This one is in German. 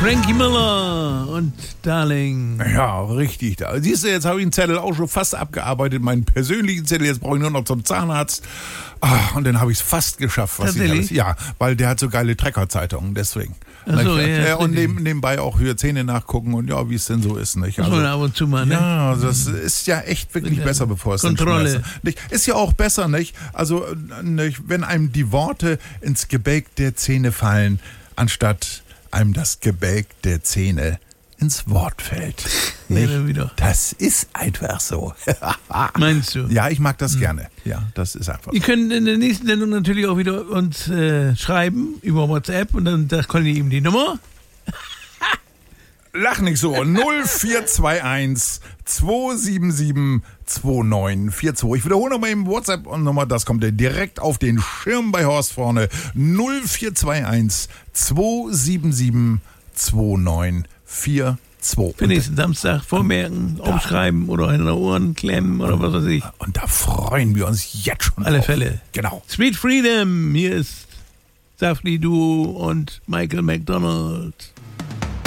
Frankie Miller und Darling. Ja, richtig. Siehst du, jetzt habe ich den Zettel auch schon fast abgearbeitet, meinen persönlichen Zettel. Jetzt brauche ich nur noch zum Zahnarzt. Und dann habe ich es fast geschafft. Ja, weil der hat so geile Trecker-Zeitungen, deswegen. Ach so, ja, und nebenbei auch für Zähne nachgucken und ja, wie es denn so ist. Nicht? Also, ab und zu mal, ne? Ja, das ist ja echt wirklich besser, bevor es Kontrolle. Nicht? Ist ja auch besser, nicht? Also, nicht, wenn einem die Worte ins Gebälk der Zähne fallen, anstatt einem das Gebälk der Zähne ins Wort fällt. Ja, wieder. Das ist einfach so. Meinst du? Ja, ich mag das gerne. Ja, das ist einfach so. Ihr könnt in der nächsten Sendung natürlich auch wieder uns schreiben über WhatsApp und dann da könnt ihr ihm die Nummer. Lach nicht so. 0421 277 2942. Ich wiederhole nochmal eben WhatsApp-Nummer, das kommt direkt auf den Schirm bei Horst vorne. 0421 277 2942. Für nächsten Samstag vormerken, aufschreiben oder in den Ohren klemmen oder was weiß ich. Und da freuen wir uns jetzt schon Alle drauf. Fälle. Genau. Sweet Freedom, hier ist Safri Duo und Michael McDonald.